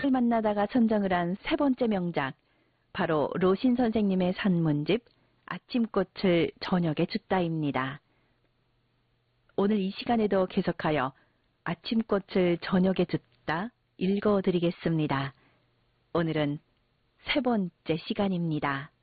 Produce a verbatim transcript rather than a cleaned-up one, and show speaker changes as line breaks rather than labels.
만나다가 선정을 한 세 번째 명작, 바로 로신 선생님의 산문집 아침꽃을 저녁에 줍다입니다. 오늘 이 시간에도 계속하여 아침꽃을 저녁에 줍다 읽어드리겠습니다. 오늘은 세 번째 시간입니다.